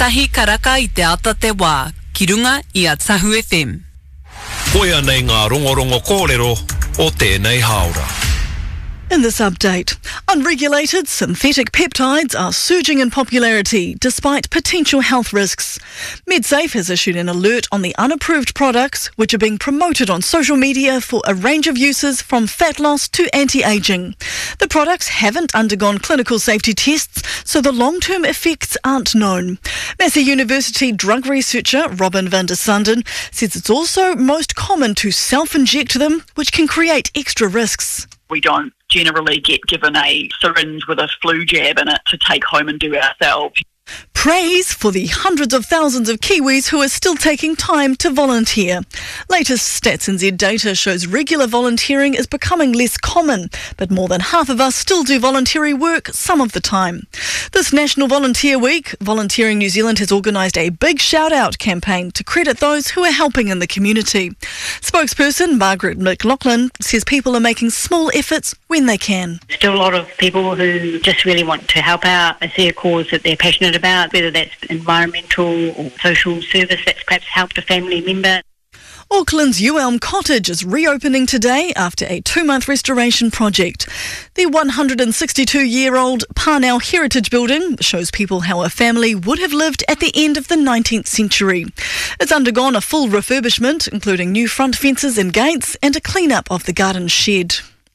Tahi karaka I te ata te wā, ki runga I a Tahu FM. Koia nei ngā rongorongo kōrero o tēnei haora. In this update, unregulated synthetic peptides are surging in popularity despite potential health risks. MedSafe has issued an alert on the unapproved products which are being promoted on social media for a range of uses from fat loss to anti-aging. The products haven't undergone clinical safety tests, so the long-term effects aren't known. Massey University drug researcher Robin van der Sanden says it's also most common to self-inject them, which can create extra risks. We don't generally get given a syringe with a flu jab in it to take home and do ourselves. Praise for the hundreds of thousands of Kiwis who are still taking time to volunteer. Latest Stats NZ data shows regular volunteering is becoming less common, but more than half of us still do voluntary work some of the time. This National Volunteer Week, Volunteering New Zealand has organised a big shout-out campaign to credit those who are helping in the community. Spokesperson Margaret McLaughlin says people are making small efforts when they can. Still a lot of people who just really want to help out. They see a cause that they're passionate about, whether that's environmental or social service that's perhaps helped a family member. Auckland's Uelm Cottage is reopening today after a 2-month restoration project. The 162-year-old Parnell Heritage Building shows people how a family would have lived at the end of the 19th century. It's undergone a full refurbishment, including new front fences and gates and a clean-up of the garden shed.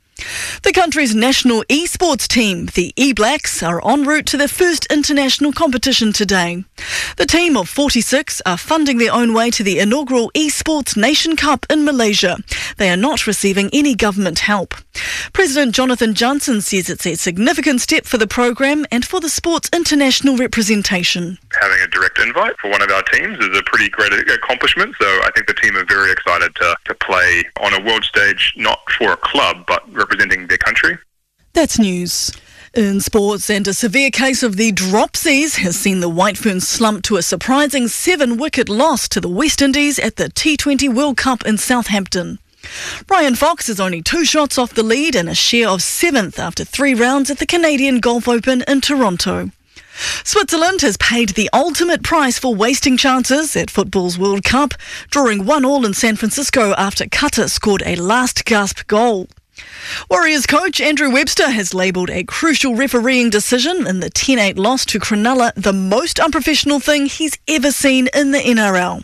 The country's national esports team, the E-Blacks, are en route to their first international competition today. The team of 46 are funding their own way to the inaugural Esports Nation Cup in Malaysia. They are not receiving any government help. President Jonathan Johnson says it's a significant step for the program and for the sport's international representation. Having a direct invite for one of our teams is a pretty great accomplishment, so I think the team are very excited to play on a world stage, not for a club, but representing their country. That's news. In sports, and a severe case of the dropsies has seen the White Ferns slump to a surprising 7-wicket loss to the West Indies at the T20 World Cup in Southampton. Brian Fox is only 2 shots off the lead and a share of 7th after 3 rounds at the Canadian Golf Open in Toronto. Switzerland has paid the ultimate price for wasting chances at football's World Cup, drawing 1-1 in San Francisco after Qatar scored a last-gasp goal. Warriors coach Andrew Webster has labelled a crucial refereeing decision in the 10-8 loss to Cronulla the most unprofessional thing he's ever seen in the NRL.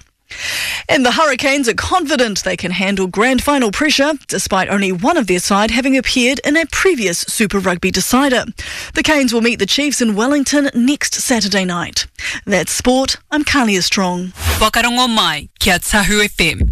And the Hurricanes are confident they can handle grand final pressure, despite only one of their side having appeared in a previous Super Rugby decider. The Canes will meet the Chiefs in Wellington next Saturday night. That's sport. I'm Kalia Strong. Wakarongo mai, kia Tahu FM.